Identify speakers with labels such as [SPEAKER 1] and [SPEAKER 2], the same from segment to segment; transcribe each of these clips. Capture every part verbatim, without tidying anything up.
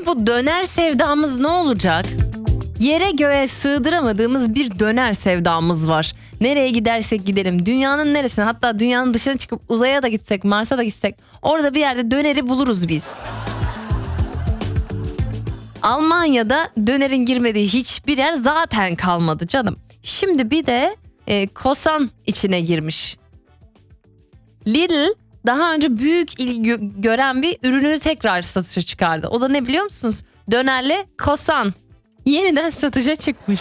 [SPEAKER 1] Peki bu döner sevdamız ne olacak? Yere göğe sığdıramadığımız bir döner sevdamız var. Nereye gidersek gidelim, dünyanın neresine, hatta dünyanın dışına çıkıp uzaya da gitsek, Mars'a da gitsek, orada bir yerde döneri buluruz biz. Almanya'da dönerin girmediği hiçbir yer zaten kalmadı canım. Şimdi bir de e, Kosan içine girmiş. Lidl daha önce büyük ilgi gö- gören bir ürününü tekrar satışa çıkardı. O da ne biliyor musunuz? Dönerli Kosan. Yeniden satışa çıkmış.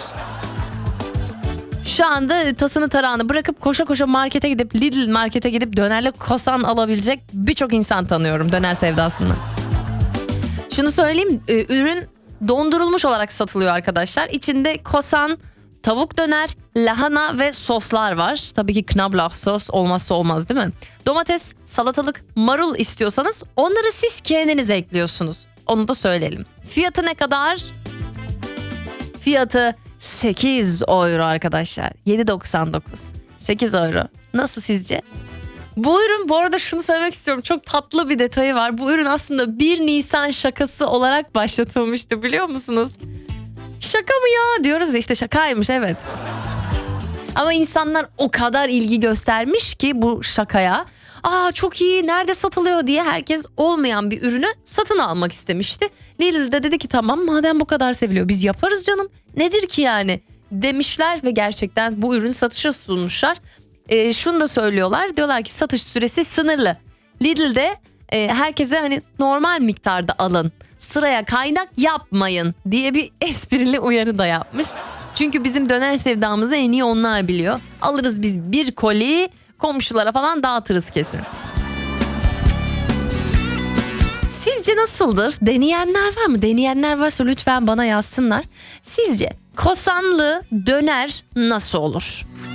[SPEAKER 1] Şu anda tasını tarağını bırakıp koşa koşa markete gidip Lidl markete gidip dönerli Kosan alabilecek birçok insan tanıyorum döner sevdasından. Şunu söyleyeyim, ürün dondurulmuş olarak satılıyor arkadaşlar. İçinde Kosan, tavuk döner, lahana ve soslar var. Tabii ki Knoblauch sos olmazsa olmaz değil mi? Domates, salatalık, marul istiyorsanız onları siz kendiniz ekliyorsunuz. Onu da söyleyelim. Fiyatı ne kadar? Fiyatı sekiz euro arkadaşlar. yedi doksan dokuz. sekiz euro. Nasıl sizce? Bu ürün, bu arada şunu söylemek istiyorum. Çok tatlı bir detayı var. Bu ürün aslında bir Nisan şakası olarak başlatılmıştı, biliyor musunuz? Şaka mı ya diyoruz ya, işte şakaymış, evet. Ama insanlar o kadar ilgi göstermiş ki bu şakaya. Aa çok iyi, nerede satılıyor diye herkes olmayan bir ürünü satın almak istemişti. Lidl de dedi ki tamam, madem bu kadar seviliyor biz yaparız canım. Nedir ki yani demişler ve gerçekten bu ürünü satışa sunmuşlar. E, şunu da söylüyorlar, diyorlar ki satış süresi sınırlı. Lidl'de e, herkese hani normal miktarda alın, sıraya kaynak yapmayın diye bir esprili uyarı da yapmış. Çünkü bizim döner sevdamızı en iyi onlar biliyor. Alırız biz bir koli, komşulara falan dağıtırız kesin. Sizce nasıldır? Deneyenler var mı? Deneyenler varsa lütfen bana yazsınlar. Sizce Kosanlı döner nasıl olur?